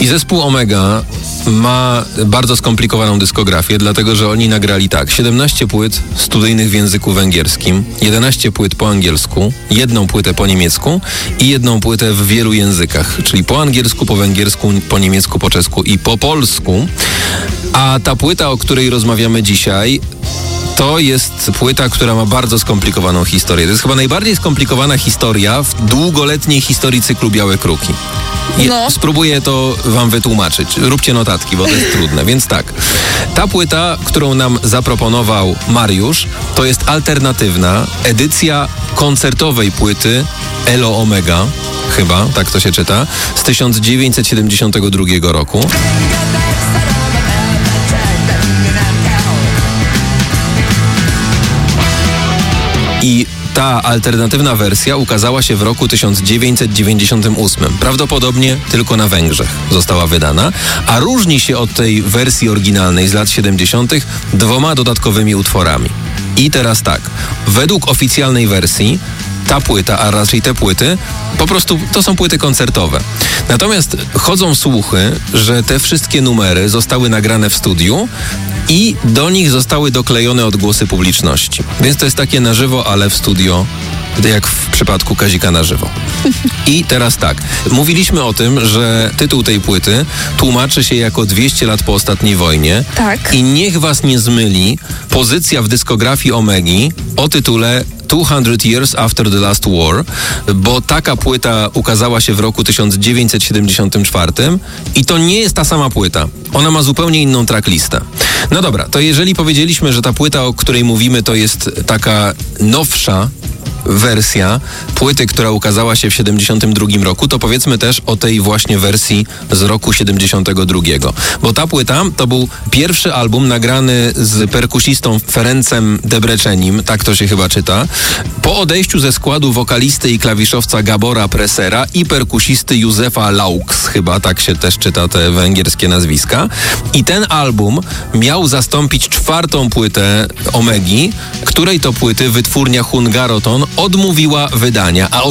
I zespół Omega ma bardzo skomplikowaną dyskografię, dlatego że oni nagrali 17 płyt studyjnych w języku węgierskim, 11 płyt po angielsku, 1 płytę po niemiecku i 1 płytę w wielu językach, czyli po angielsku, po węgiersku, po niemiecku, po czesku i po polsku. A ta płyta, o której rozmawiamy dzisiaj, to jest płyta, która ma bardzo skomplikowaną historię. To jest chyba najbardziej skomplikowana historia w długoletniej historii cyklu Białe Kruki. Spróbuję to wam wytłumaczyć. Róbcie notatki, bo to jest trudne. Więc tak, ta płyta, którą nam zaproponował Mariusz, to jest alternatywna edycja koncertowej płyty Elo Omega, chyba, tak to się czyta, z 1972 roku. I ta alternatywna wersja ukazała się w roku 1998. Prawdopodobnie tylko na Węgrzech została wydana, a różni się od tej wersji oryginalnej z lat 70. 2 dodatkowymi utworami. I teraz tak, według oficjalnej wersji ta płyta, a raczej te płyty, po prostu to są płyty koncertowe. Natomiast chodzą słuchy, że te wszystkie numery zostały nagrane w studiu i do nich zostały doklejone odgłosy publiczności. Więc to jest takie na żywo, ale w studio, jak w przypadku Kazika na żywo. I teraz tak, mówiliśmy o tym, że tytuł tej płyty tłumaczy się jako 200 lat po ostatniej wojnie. Tak. I niech was nie zmyli pozycja w dyskografii Omegi o tytule 200 Years After the Last War, bo taka płyta ukazała się w roku 1974 i to nie jest ta sama płyta. Ona ma zupełnie inną tracklistę. No dobra, to jeżeli powiedzieliśmy, że ta płyta, o której mówimy, to jest taka nowsza wersja płyty, która ukazała się w 72 roku, to powiedzmy też o tej właśnie wersji z roku 72. Bo ta płyta to był pierwszy album nagrany z perkusistą Ferencem Debrecenim, tak to się chyba czyta, po odejściu ze składu wokalisty i klawiszowca Gabora Pressera i perkusisty Józefa Laux, chyba tak się też czyta te węgierskie nazwiska. I ten album miał zastąpić 4. płytę Omegi, której to płyty wytwórnia Hungaroton odmówiła wydania, a